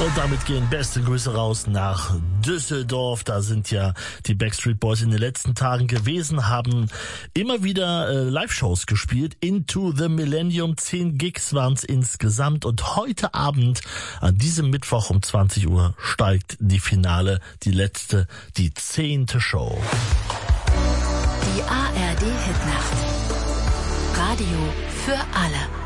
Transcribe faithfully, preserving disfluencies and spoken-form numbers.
Und damit gehen beste Grüße raus nach Düsseldorf. Da sind ja die Backstreet Boys in den letzten Tagen gewesen, haben immer wieder äh, Live-Shows gespielt. Into the Millennium, zehn Gigs waren es insgesamt. Und heute Abend, an diesem Mittwoch um zwanzig Uhr, steigt die Finale, die letzte, die zehnte Show. Die A R D Hitnacht. Radio für alle.